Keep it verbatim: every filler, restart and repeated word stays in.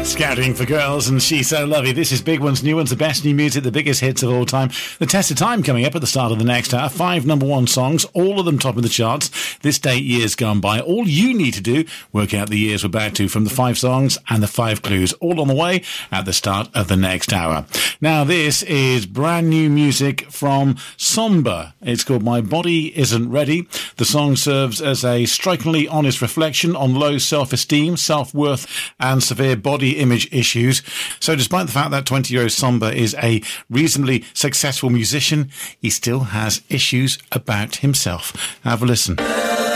Scouting for Girls and She's So Lovely. This is Big Ones, New Ones, the best new music, the biggest hits of all time. The test of time coming up at the start of the next hour. Five number one songs, all of them top of the charts. This date, years gone by. All you need to do, work out the years we're back to from the five songs and the five clues. All on the way at the start of the next hour. Now, this is brand new music from Somber. It's called My Body Isn't Ready. The song serves as a strikingly honest reflection on low self-esteem, self-worth and severe body image issues. So despite the fact that twenty-year-old Somber is a reasonably successful musician, he still has issues about himself. Have a listen.